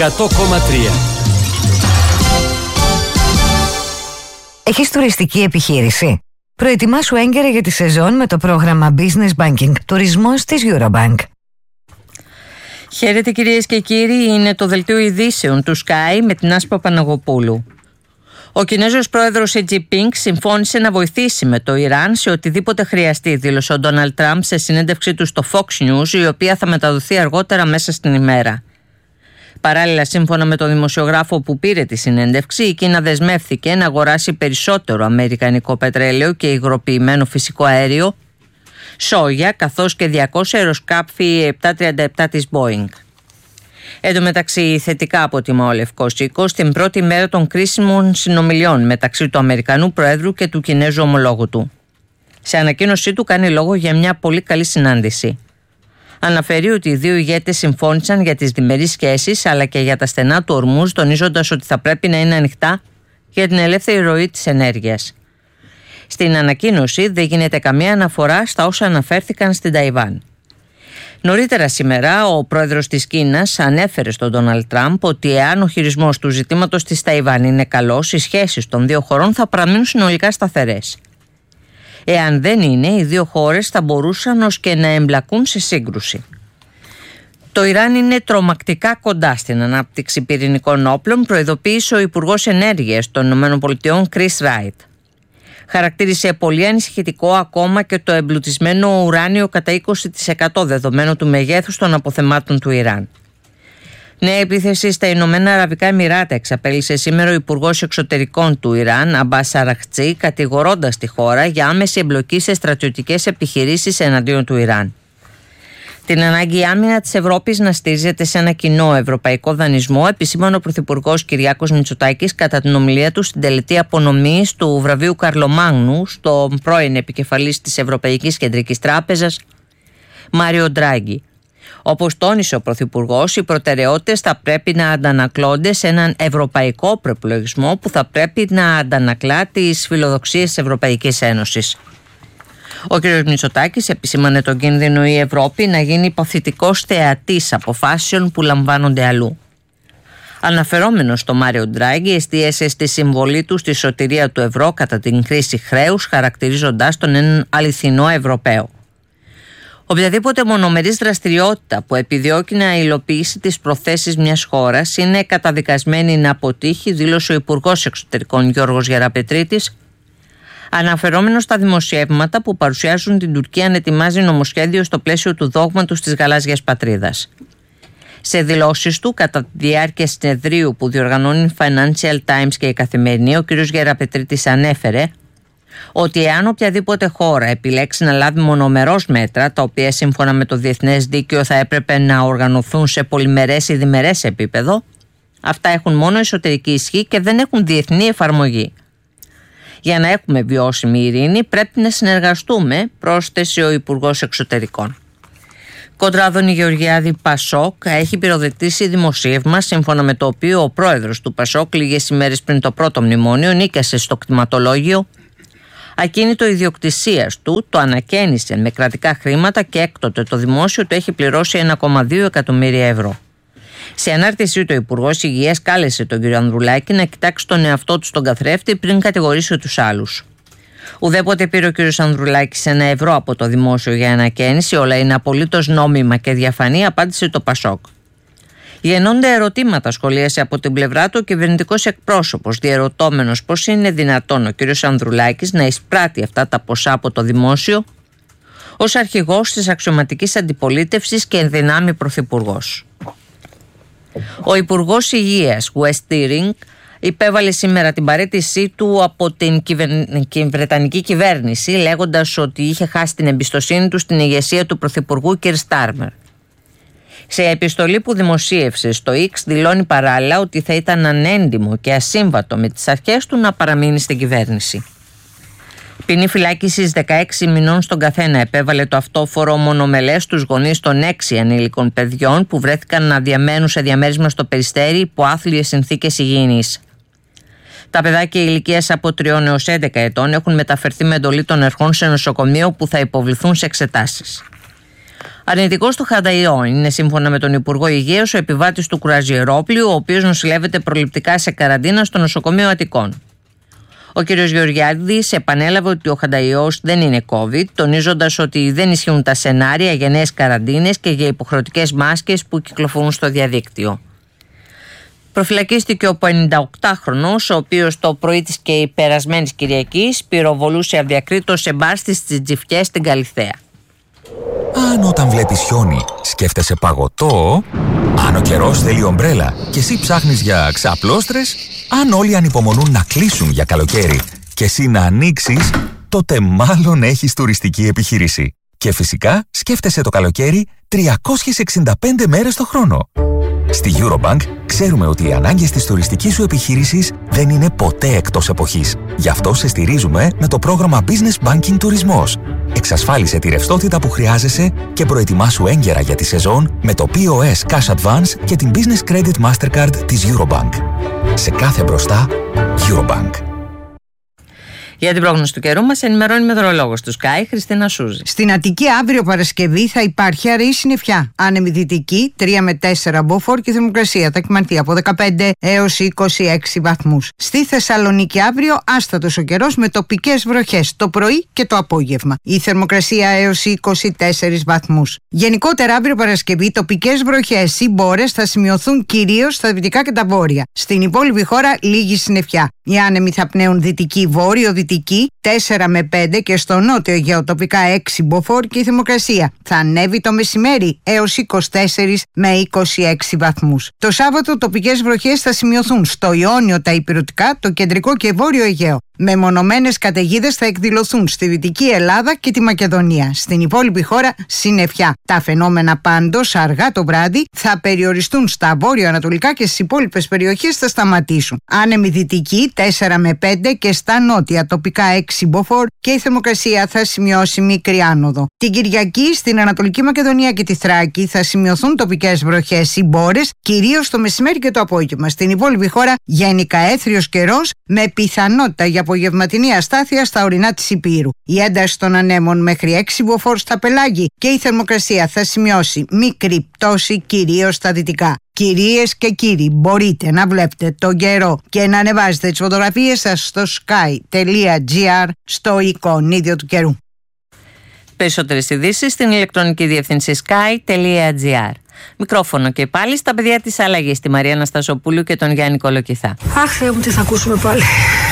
100,3. Έχεις τουριστική επιχείρηση? Προετοιμάσου έγκαιρα για τη σεζόν με το πρόγραμμα Business Banking Τουρισμός της Eurobank. Χαίρετε κυρίες και κύριοι, είναι το δελτίο ειδήσεων του Sky με την Άσπα Παναγοπούλου. Ο Κινέζος πρόεδρος Xi Jinping συμφώνησε να βοηθήσει με το Ιράν σε οτιδήποτε χρειαστεί, δήλωσε ο Ντόναλντ Τραμπ σε συνέντευξή του στο Fox News, η οποία θα μεταδοθεί αργότερα μέσα στην ημέρα. Παράλληλα, σύμφωνα με τον δημοσιογράφο που πήρε τη συνέντευξη, η Κίνα δεσμεύθηκε να αγοράσει περισσότερο αμερικανικό πετρέλαιο και υγροποιημένο φυσικό αέριο, σόγια, καθώς και 200 αεροσκάφη 737 της Boeing. Εν τω μεταξύ, θετικά αποτιμά ο Λευκός Οίκος στην πρώτη μέρα των κρίσιμων συνομιλιών μεταξύ του Αμερικανού Προέδρου και του Κινέζου ομολόγου του. Σε ανακοίνωσή του κάνει λόγο για μια πολύ καλή συνάντηση. Αναφέρει ότι οι δύο ηγέτες συμφώνησαν για τις διμερείς σχέσεις αλλά και για τα στενά του Ορμούζ, τονίζοντας ότι θα πρέπει να είναι ανοιχτά για την ελεύθερη ροή της ενέργειας. Στην ανακοίνωση δεν γίνεται καμία αναφορά στα όσα αναφέρθηκαν στην Ταϊβάν. Νωρίτερα σήμερα, ο πρόεδρος της Κίνας ανέφερε στον Ντόναλντ Τραμπ ότι εάν ο χειρισμός του ζητήματος της Ταϊβάν είναι καλός, οι σχέσεις των δύο χωρών θα παραμείνουν συνολικά σταθερές. Εάν δεν είναι, οι δύο χώρες θα μπορούσαν ως και να εμπλακούν σε σύγκρουση. Το Ιράν είναι τρομακτικά κοντά στην ανάπτυξη πυρηνικών όπλων, προειδοποίησε ο Υπουργός Ενέργειας των ΗΠΑ Chris Wright. Χαρακτήρισε πολύ ανησυχητικό ακόμα και το εμπλουτισμένο ουράνιο κατά 20% δεδομένου του μεγέθους των αποθεμάτων του Ιράν. Νέα επίθεση στα Ηνωμένα Αραβικά Εμιράτα εξαπέλυσε σήμερα ο Υπουργός Εξωτερικών του Ιράν, Αμπάς Αραχτζή, κατηγορώντας τη χώρα για άμεση εμπλοκή σε στρατιωτικές επιχειρήσεις εναντίον του Ιράν. Την ανάγκη άμυνα της Ευρώπης να στηρίζεται σε ένα κοινό ευρωπαϊκό δανεισμό επισήμανε ο Πρωθυπουργός Κυριάκος Μητσοτάκης κατά την ομιλία του στην τελετή απονομής του βραβείου Καρλομάγνου στον πρώην επικεφαλής της Ευρωπαϊκής Κεντρικής Τράπεζας, Μάριο Ντράγκη. Όπως τόνισε ο Πρωθυπουργός, οι προτεραιότητες θα πρέπει να αντανακλώνται σε έναν ευρωπαϊκό προεπλογισμό που θα πρέπει να αντανακλά τις φιλοδοξίες της Ευρωπαϊκής Ένωσης. Ο κ. Μητσοτάκης επισήμανε τον κίνδυνο η Ευρώπη να γίνει υποθητικός θεατής αποφάσεων που λαμβάνονται αλλού. Αναφερόμενος στο Μάριο Ντράγκη, εστίασε στη συμβολή του στη σωτηρία του ευρώ κατά την κρίση χρέους, χαρακτηρίζοντας τον έναν αληθινό Ευρωπαίο. Οποιαδήποτε μονομερής δραστηριότητα που επιδιώκει να υλοποιήσει τις προθέσεις μιας χώρας είναι καταδικασμένη να αποτύχει, δήλωσε ο Υπουργός Εξωτερικών Γιώργος Γεραπετρίτης, αναφερόμενος στα δημοσιεύματα που παρουσιάζουν την Τουρκία να ετοιμάζει νομοσχέδιο στο πλαίσιο του δόγματος της γαλάζιας πατρίδας. Σε δηλώσεις του κατά τη διάρκεια συνεδρίου που διοργανώνει Financial Times και η Καθημερινή, ο κ. Γεραπετρίτης ανέφερε ότι εάν οποιαδήποτε χώρα επιλέξει να λάβει μονομερώς μέτρα, τα οποία σύμφωνα με το διεθνές δίκαιο θα έπρεπε να οργανωθούν σε πολυμερές ή διμερές επίπεδο, αυτά έχουν μόνο εσωτερική ισχύ και δεν έχουν διεθνή εφαρμογή. Για να έχουμε βιώσιμη ειρήνη πρέπει να συνεργαστούμε, πρόσθεσε ο Υπουργός Εξωτερικών. Κόντρα Άδωνη Γεωργιάδη, Πασόκ έχει πυροδοτήσει δημοσίευμα σύμφωνα με το οποίο ο πρόεδρος του Πασόκ λίγες ημέρες πριν το πρώτο μνημόνιο νίκασε στο κτηματολόγιο ακίνητο ιδιοκτησίας του, το ανακαίνισε με κρατικά χρήματα και έκτοτε το δημόσιο του έχει πληρώσει 1,2 εκατομμύρια ευρώ. Σε ανάρτησή του, ο Υπουργός Υγείας κάλεσε τον κ. Ανδρουλάκη να κοιτάξει τον εαυτό του στον καθρέφτη πριν κατηγορήσει τους άλλους. Ουδέποτε πήρε ο κ. Ανδρουλάκης 1 ευρώ από το δημόσιο για ανακαίνιση, όλα είναι απολύτως νόμιμα και διαφανή, απάντησε το Πασόκ. Γεννώνται ερωτήματα, σχολίασε από την πλευρά του ο κυβερνητικός εκπρόσωπος, διερωτώμενος πώς είναι δυνατόν ο κ. Ανδρουλάκης να εισπράττει αυτά τα ποσά από το δημόσιο ως αρχηγός της αξιωματικής αντιπολίτευσης και ενδυνάμει πρωθυπουργός. Ο Υπουργός Υγείας, West Deering, υπέβαλε σήμερα την παραίτησή του από την Βρετανική κυβέρνηση, λέγοντας ότι είχε χάσει την εμπιστοσύνη του στην ηγεσία του Πρωθυπουργού κ. Στάρμερ. Σε επιστολή που δημοσίευσε στο X, δηλώνει παράλληλα ότι θα ήταν ανέντιμο και ασύμβατο με τις αρχές του να παραμείνει στην κυβέρνηση. Ποινή φυλάκισης 16 μηνών στον καθένα επέβαλε το αυτόφορο μονομελές στους γονείς των 6 ανήλικων παιδιών που βρέθηκαν να διαμένουν σε διαμέρισμα στο Περιστέρι υπό άθλιες συνθήκες υγιεινής. Τα παιδάκια ηλικίας από 3 έως 11 ετών έχουν μεταφερθεί με εντολή των αρχών σε νοσοκομείο που θα υποβληθούν σε εξετάσεις. Αρνητικός του Χανταϊό είναι, σύμφωνα με τον Υπουργό Υγείας, ο επιβάτης του κρουαζιερόπλοιου, ο οποίος νοσηλεύεται προληπτικά σε καραντίνα στο νοσοκομείο Αττικών. Ο κ. Γεωργιάδης επανέλαβε ότι ο Χανταϊός δεν είναι COVID, τονίζοντας ότι δεν ισχύουν τα σενάρια για νέες καραντίνες και για υποχρεωτικές μάσκες που κυκλοφορούν στο διαδίκτυο. Προφυλακίστηκε ο 58χρονος, ο οποίος το πρωί της και περασμένης Κυριακής πυροβολούσε αδιακρίτως σε μπαρ στις Τζιφιές στην Καλιθέα. Αν όταν βλέπεις χιόνι σκέφτεσαι παγωτό, αν ο καιρός θέλει ομπρέλα και εσύ ψάχνεις για ξαπλώστρες, αν όλοι ανυπομονούν να κλείσουν για καλοκαίρι και εσύ να ανοίξεις, τότε μάλλον έχεις τουριστική επιχείρηση. Και φυσικά σκέφτεσαι το καλοκαίρι 365 μέρες το χρόνο. Στη Eurobank ξέρουμε ότι οι ανάγκες της τουριστικής σου επιχείρησης δεν είναι ποτέ εκτός εποχής. Γι' αυτό σε στηρίζουμε με το πρόγραμμα Business Banking Τουρισμός. Εξασφάλισε τη ρευστότητα που χρειάζεσαι και προετοιμάσου έγκαιρα για τη σεζόν με το POS Cash Advance και την Business Credit Mastercard της Eurobank. Σε κάθε μπροστά, Eurobank. Για την πρόγνωση του καιρού μας ενημερώνει η μετεωρολόγος του Sky, Χριστίνα Σούζη. Στην Αττική αύριο Παρασκευή θα υπάρχει αραιή συννεφιά. Άνεμη δυτική 3 με 4 μποφόρ και η θερμοκρασία θα κυμανθεί από 15 έως 26 βαθμούς. Στη Θεσσαλονίκη αύριο άστατος ο καιρός με τοπικές βροχές το πρωί και το απόγευμα. Η θερμοκρασία έως 24 βαθμούς. Γενικότερα αύριο Παρασκευή τοπικές βροχές ή μπόρες θα σημειωθούν κυρίως στα δυτικά και τα βόρεια. Στην υπόλοιπη χώρα λίγη συννεφιά. Οι άνεμοι θα πνέουν δυτική βόρειο-δυτική 4 με 5 και στο νότιο Αιγαίο τοπικά 6 μποφόρ και η θερμοκρασία θα ανέβει το μεσημέρι έως 24 με 26 βαθμούς. Το Σάββατο τοπικές βροχές θα σημειωθούν στο Ιόνιο, τα Ηπειρωτικά, το κεντρικό και βόρειο Αιγαίο. Μεμονωμένες καταιγίδες θα εκδηλωθούν στη Δυτική Ελλάδα και τη Μακεδονία. Στην υπόλοιπη χώρα συννεφιά. Τα φαινόμενα πάντως αργά το βράδυ θα περιοριστούν στα βόρειο-ανατολικά και στις υπόλοιπες περιοχές θα σταματήσουν. Άνεμη δυτική 4 με 5 και στα νότια τοπικά 6 μποφόρ και η θερμοκρασία θα σημειώσει μικρή άνοδο. Την Κυριακή στην Ανατολική Μακεδονία και τη Θράκη θα σημειωθούν τοπικές βροχές ή μπόρες, κυρίως το μεσημέρι και το απόγευμα. Στην υπόλοιπη χώρα γενικά έθριος καιρός με πιθανότητα για απογευματινή αστάθεια στα ορεινά της Ηπείρου. Η ένταση των ανέμων μέχρι 6 μποφόρ στα πελάγη και η θερμοκρασία θα σημειώσει μικρή πτώση κυρίως στα δυτικά. Κυρίες και κύριοι, μπορείτε να βλέπετε τον καιρό και να ανεβάζετε τις φωτογραφίες σας στο sky.gr στο εικονίδιο του καιρού. Περισσότερες ειδήσεις στην ηλεκτρονική διεύθυνση sky.gr. Μικρόφωνο και πάλι στα παιδιά της αλλαγής, τη Μαρία Αναστασοπούλου και τον Γιάννη Κολοκυθά. Αχ, Θεέ μου, τι θα ακούσουμε πάλι.